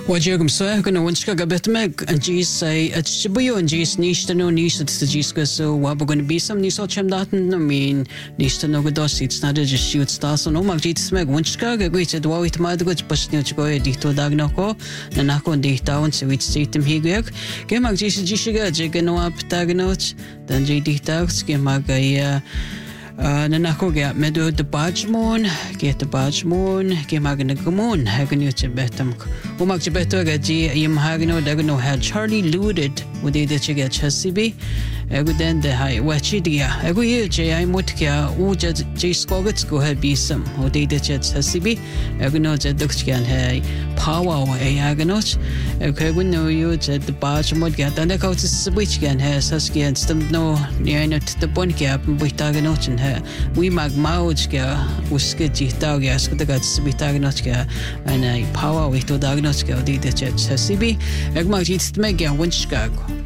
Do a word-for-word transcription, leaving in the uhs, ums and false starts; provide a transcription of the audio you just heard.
Wajagum so gonna winchka gabetmek and G's say at Shibuyo and G's niche to know niche at the G's so what we're gonna be some niche chem daten I mean niche to know godos it's not just shoot stars on Omag G's meg winchka which at Wawit Madgoch Pasniochko dito dagnoko Nanako and dita so it's seatem higek Gemag G's Gishiga Jigano up tagnoch then J D tags Gemagaya Nanako get medo the Bajmon, get the Bajmon, Gemagana Gamon, Haganut Betam. Umak Beto Gaji, Yam Hagano, Dagano had Charlie looted with the Chiga Chessibi, Eguden the High Wachidia, Eguye J. I Mutkia, Uja J. Skogats go ahead be some, or they did Chessibi, Egano Zeduxkian Hay, Power or a Haganoch, Egwino you at the Bajmod get, and the coat is switch can has Husky and stump no near the point cap with Taganoch and we mag maučka uskiti taugia skutagat sibitagnočka and a power with to diagnoska odide chat sibi egmag jit mega winchkago